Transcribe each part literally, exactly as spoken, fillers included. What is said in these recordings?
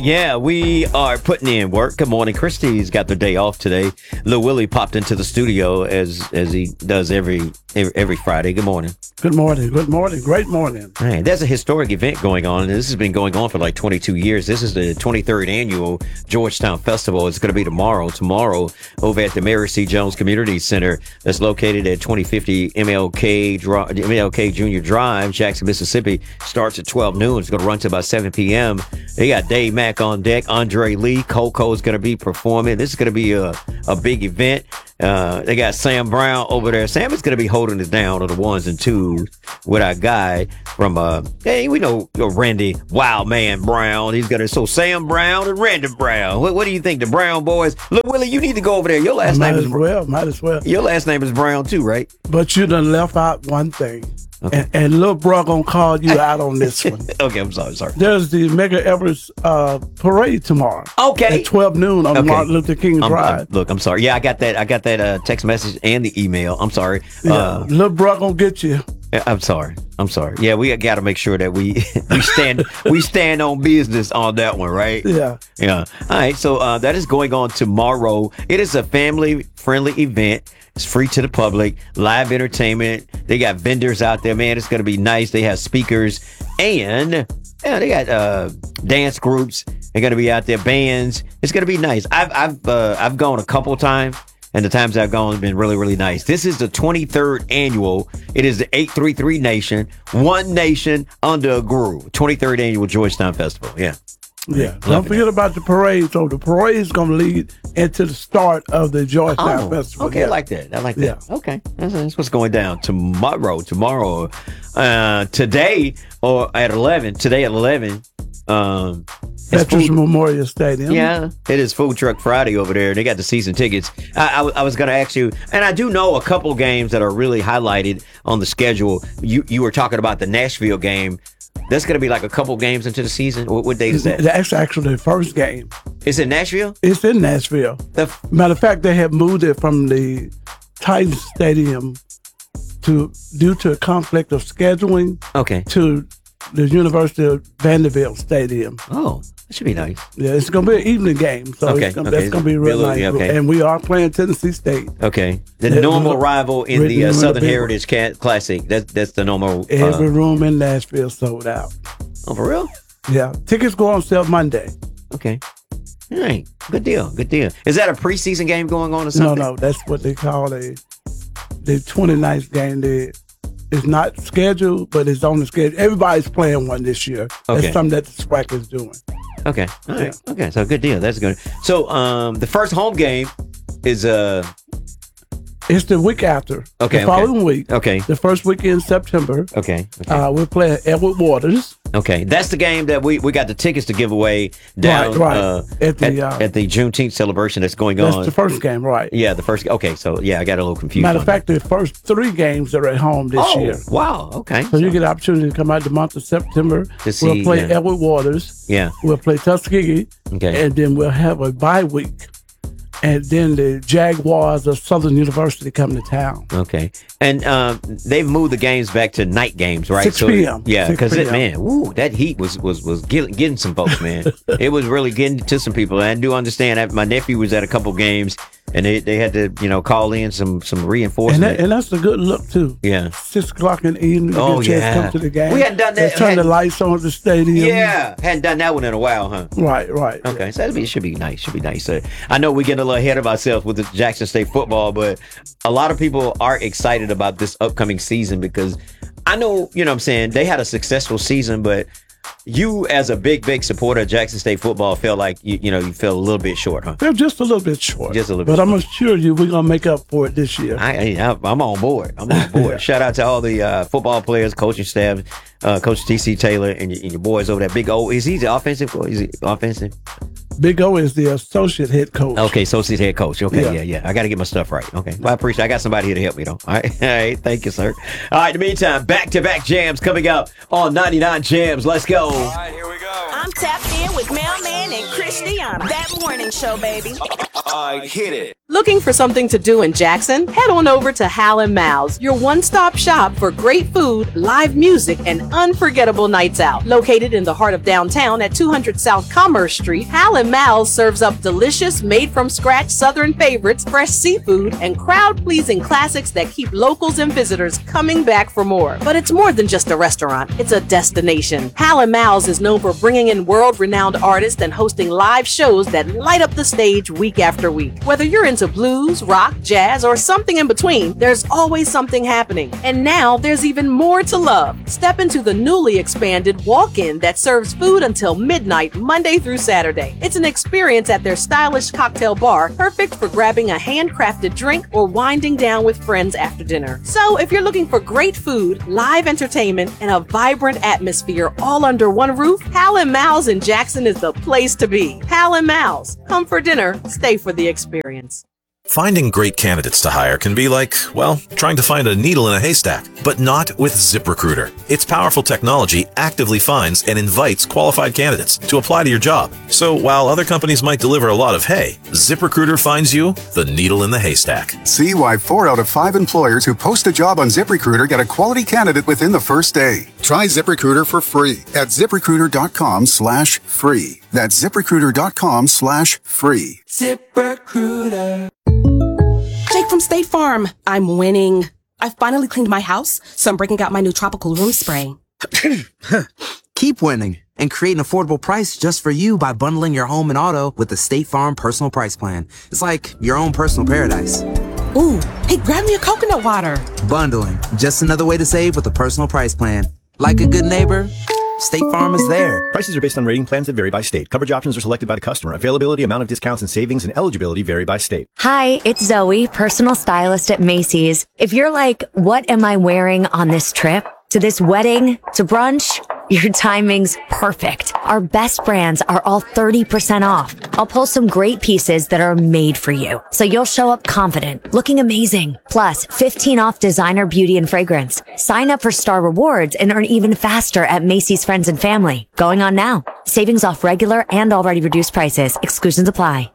Yeah, we are putting in work. Good morning. Christy's got their day off today. Lil Willie popped into the studio as as he does every every, every Friday. Good morning. Good morning. Good morning. Great morning. Hey, there's a historic event going on, and this has been going on for like twenty-two years. This is the twenty-third annual Georgetown Festival. It's going to be tomorrow. Tomorrow over at the Mary C. Jones Community Center that's located at twenty fifty M L K, M L K Junior Drive, Jackson, Mississippi. Starts at twelve noon. It's going to run to about seven p.m. They got Dave Mack on deck. Andre Lee, Coco is going to be performing. This is going to be a, a big event. Uh, they got Sam Brown over there. Sam is going to be holding it down on the ones and twos with our guy from, uh, hey, we know Randy Wildman Brown. He's going to, so Sam Brown and Randy Brown. What, what do you think, the Brown boys? Look, Willie, you need to go over there. Your last might name as is well. Might as well. Your last name is Brown too, right? But you done left out one thing. Okay. And, and Lil Bro gonna call you out on this one. Okay, I'm sorry, sorry. There's the Medgar Evers uh, parade tomorrow. Okay. At twelve noon on Okay. Martin Luther King I'm, Drive. I'm, look, I'm sorry. Yeah, I got that. I got that uh, text message and the email. I'm sorry. Yeah. Uh, Lil Bro gonna get you. I'm sorry. I'm sorry. Yeah, we got to make sure that we we stand we stand on business on that one, right? Yeah. Yeah. All right. So uh, that is going on tomorrow. It is a family friendly event. It's free to the public, live entertainment. They got vendors out there, man. It's going to be nice. They have speakers and yeah, they got uh, dance groups. They're going to be out there, bands. It's going to be nice. I've I've uh, I've gone a couple times, and the times I've gone have been really, really nice. This is the twenty-third annual. It is the eight three three Nation, one nation under a groove. twenty-third annual Georgetown Festival. Yeah. Yeah. Don't forget about the parade. So the parade is going to lead into the start of the Georgetown Oh, Festival. okay, yeah. I like that. I like that. Yeah. Okay, that's, that's what's going down tomorrow. Tomorrow, uh, today or at eleven. Today at eleven. Um, it's Veterans food- Memorial Stadium. Yeah, it is Food Truck Friday over there. They got the season tickets. I, I, I was going to ask you, and I do know a couple games that are really highlighted on the schedule. You you were talking about the Nashville game. That's going to be like a couple games into the season. What, what date is that? That's actually the first game. Is it Nashville? It's in Nashville. The f- Matter of fact, they have moved it from the Titans Stadium to due to a conflict of scheduling okay. to the University of Vanderbilt Stadium. Oh, that should be nice. Yeah, it's going to be an evening game, so Okay, it's gonna, okay. that's going to be real Be a little- nice. yeah, okay. And we are playing Tennessee State. Okay, the Yeah, normal we're- rival in we're the uh, doing a Southern big Heritage Ca- Classic. That's that's the normal. Every Uh, room in Nashville sold out. oh, for real? Yeah, tickets go on sale Monday. Okay. All right. Good deal. Good deal. Is that a preseason game going on or No, something? no, that's what they call a the twenty-ninth game. They, it's not scheduled, but it's on the schedule. Everybody's playing one this year. Okay. That's something that the SWAC is doing. Okay. All right. Okay. So good deal. That's good. So um, the first home game is uh It's the week after. Okay, The following week. okay. The first week in September. Okay. Okay. Uh, we're playing Edward Waters. Okay, that's the game that we, we got the tickets to give away down Right, right. Uh, At the, at, uh, at the Juneteenth celebration that's going That's on. the first game, right? Yeah, the first. Okay, so yeah, I got a little confused. Matter of on fact, the first three games are at home this that. oh, year. wow. Okay. So you get an opportunity to come out the month of September. To see, we'll play yeah. Edward Waters. Yeah. We'll play Tuskegee. Okay. And then we'll have a bye week. And then the Jaguars of Southern University come to town. Okay, and um, they've moved the games back to night games, right? six p.m. Yeah, six because p.m. man, woo, that heat was was was getting, getting some folks, man. It was really getting to some people. And I do understand that my nephew was at a couple games, and they, they had to you know call in some some And, reinforcement. that, and that's a good look, too. yeah. Six o'clock in the evening, you Oh, get a chance yeah. to come to the game. We hadn't done that- They turn the hadn't- lights on at the stadium. Yeah, hadn't done that one in a while, huh? Right, right. Okay, so that'd be, it should be nice. Should be nice. Uh, I know we're getting a little ahead of ourselves with the Jackson State football, but a lot of people are excited about this upcoming season because I know, you know what I'm saying, they had a successful season, but you as a big, big supporter of Jackson State football feel like, you, you know, you feel a little bit short, huh? They're just a little bit short. Just a little bit But I'm assure you we're going to make up for it this year. I, I, I'm on board. I'm on board. Yeah. Shout out to all the uh, football players, coaching staff, uh, Coach T C Taylor, and your, and your boys over there. Big O, is he the offensive? Or is he offensive? Big O is the associate head coach. Okay, so he's head coach. Okay, yeah, Yeah. yeah. I got to get my stuff right. Okay, well, I appreciate. I got somebody here to help me though. All right, all right. Thank you, sir. All right. In the meantime, back-to-back jams coming up on ninety-nine Jams. Let's go. All right, here we go. I'm tapped in with Mailman and Christiana. That morning show, baby. All right, hit it. Looking for something to do in Jackson? Head on over to Hal and Mal's, your one-stop shop for great food, live music, and unforgettable nights out. Located in the heart of downtown at two hundred South Commerce Street, Hal and Mal's serves up delicious, made-from-scratch Southern favorites, fresh seafood, and crowd-pleasing classics that keep locals and visitors coming back for more. But it's more than just a restaurant. It's a destination. Hal and Mal's is known for bringing in world-renowned artists and hosting live shows that light up the stage week after week. Whether you're into blues, rock, jazz, or something in between, there's always something happening. And now there's even more to love. Step into the newly expanded walk-in that serves food until midnight, Monday through Saturday. It's an experience at their stylish cocktail bar, perfect for grabbing a handcrafted drink or winding down with friends after dinner. So if you're looking for great food, live entertainment, and a vibrant atmosphere all under one roof, Hal and Mal's in Jackson is the place to be. Hal and Mal's. Come for dinner, stay for the experience. Finding great candidates to hire can be like, well, trying to find a needle in a haystack, but not with ZipRecruiter. Its powerful technology actively finds and invites qualified candidates to apply to your job. So while other companies might deliver a lot of hay, ZipRecruiter finds you the needle in the haystack. See why four out of five employers who post a job on ZipRecruiter get a quality candidate within the first day. Try ZipRecruiter for free at ZipRecruiter.com slash free. That's ZipRecruiter.com slash free. ZipRecruiter. Jake from State Farm. I'm winning. I finally cleaned my house, so I'm breaking out my new tropical room spray. Keep winning and create an affordable price just for you by bundling your home and auto with the State Farm Personal Price Plan. It's like your own personal paradise. Ooh, hey, grab me a coconut water. Bundling, just another way to save with a personal price plan. Like a good neighbor, State Farm is there. Prices are based on rating plans that vary by state. Coverage options are selected by the customer. Availability, amount of discounts and savings, and eligibility vary by state. Hi, it's Zoe, personal stylist at Macy's. If you're like, what am I wearing on this trip? To this wedding? To brunch? Your timing's perfect. Our best brands are all thirty percent off. I'll pull some great pieces that are made for you, so you'll show up confident, looking amazing. Plus, fifteen off designer beauty and fragrance. Sign up for Star Rewards and earn even faster at Macy's Friends and Family. Going on now. Savings off regular and already reduced prices. Exclusions apply.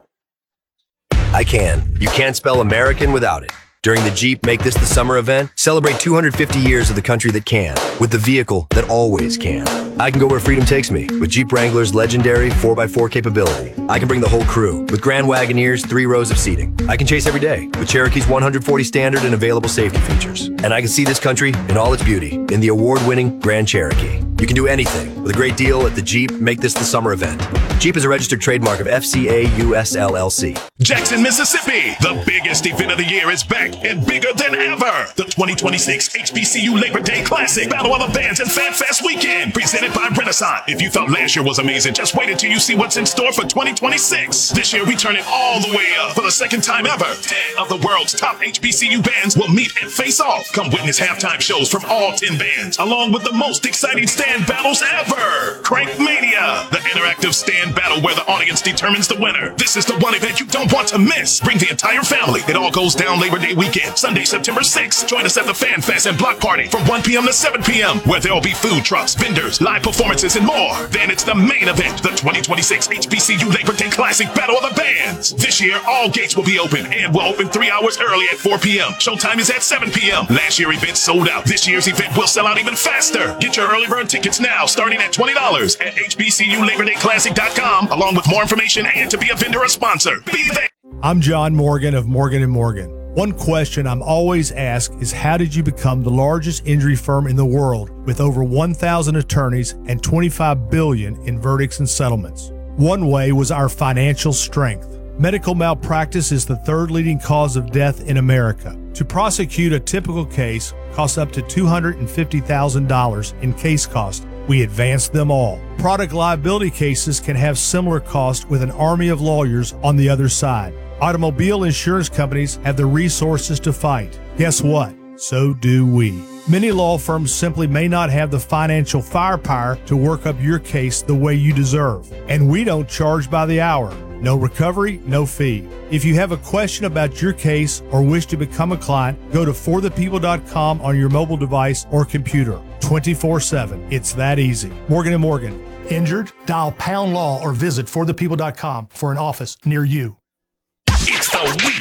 I can. You can't spell American without it. During the Jeep Make This the Summer event, celebrate two hundred fifty years of the country that can, with the vehicle that always can. I can go where freedom takes me, with Jeep Wrangler's legendary four by four capability. I can bring the whole crew, with Grand Wagoneer's three rows of seating. I can chase every day, with Cherokee's one hundred forty standard and available safety features. And I can see this country in all its beauty, in the award-winning Grand Cherokee. You can do anything, with a great deal at the Jeep Make This the Summer event. Jeep is a registered trademark of F C A U S L L C. Jackson, Mississippi, the biggest event of the year is back and bigger than ever. The twenty twenty-six H B C U Labor Day Classic Battle of the Bands and Fan Fest Weekend, presented by Renaissance. If you thought last year was amazing, just wait until you see what's in store for twenty twenty-six. This year, we turn it all the way up. For the second time ever, ten of the world's top H B C U bands will meet and face off. Come witness halftime shows from all ten bands, along with the most exciting stand battles ever. Crank Mania, the interactive stand battle where the audience determines the winner. This is the one event you don't want to miss. Bring the entire family. It all goes down Labor Day weekend, Sunday, September sixth. Join us at the Fan Fest and Block Party from one p.m. to seven p.m. where there will be food trucks, vendors, live performances, and more. Then it's the main event, the twenty twenty-six H B C U Labor Day Classic Battle of the Bands. This year, all gates will be open and will open three hours early at four p.m. Showtime is at seven p.m. Last year's event sold out. This year's event will sell out even faster. Get your early bird tickets now, starting at twenty dollars at H B C U Labor Day Classic dot com, along with more information and to be a vendor or sponsor. Be there. I'm John Morgan of Morgan and Morgan. One question I'm always asked is, how did you become the largest injury firm in the world with over one thousand attorneys and twenty-five billion dollars in verdicts and settlements? One way was our financial strength. Medical malpractice is the third leading cause of death in America. To prosecute a typical case costs up to two hundred fifty thousand dollars in case cost. We advance them all. Product liability cases can have similar costs with an army of lawyers on the other side. Automobile insurance companies have the resources to fight. Guess what? So do we. Many law firms simply may not have the financial firepower to work up your case the way you deserve. And we don't charge by the hour. No recovery, no fee. If you have a question about your case or wish to become a client, go to for the people dot com on your mobile device or computer. twenty-four seven. It's that easy. Morgan and Morgan. Injured? Dial pound law or visit for the people dot com for an office near you. It's the weekend.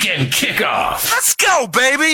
Weekend Kickoff. Let's go, baby!